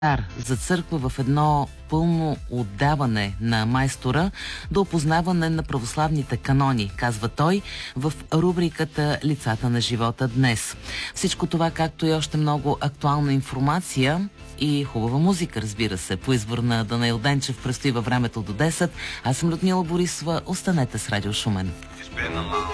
за църква в едно пълно отдаване на майстора до опознаване на православните канони, казва той в рубриката "Лицата на живота днес". Всичко това, както и още много актуална информация и хубава музика, разбира се, по избор на Данаил Денчев, предстои във времето до 10. Аз съм Людмила Борисова. Останете с Радио Шумен.